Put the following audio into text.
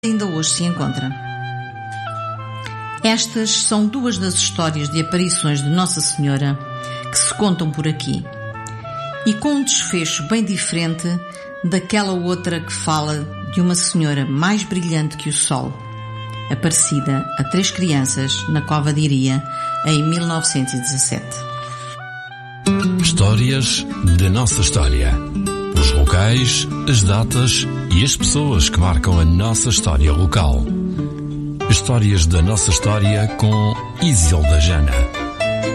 ainda hoje se encontra. Estas são duas das histórias de aparições de Nossa Senhora que se contam por aqui, e com um desfecho bem diferente daquela outra que fala de uma senhora mais brilhante que o sol, aparecida a 3 crianças na Cova de Iria em 1917. Histórias da nossa história. Os locais, as datas e as pessoas que marcam a nossa história local. Histórias da nossa história com Isilda Jana.